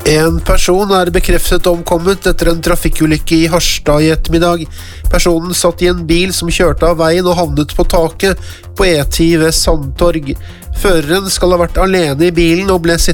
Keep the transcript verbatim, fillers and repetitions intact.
En person er bekreftet omkommet etter en trafikkulykke i Harstad i ettermiddag. Personen satt i en bil som kjørte av veien og havnet på taket på E ti ved Sandtorg. Føreren skal ha vært alene i bilen og ble sittende